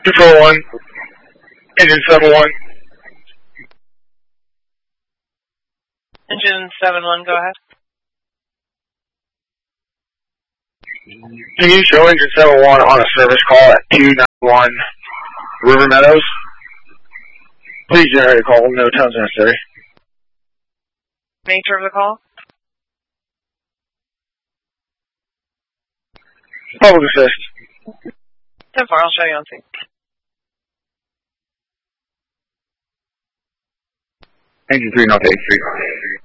Control 1, Engine 7-1. Engine 7-1, go ahead. Can you show Engine 7-1 on a service call at 291 River Meadows? Please generate a call, no towns necessary. Nature of the call? Public assist. 10-4, I'll show you on scene. Engine 3 North 83.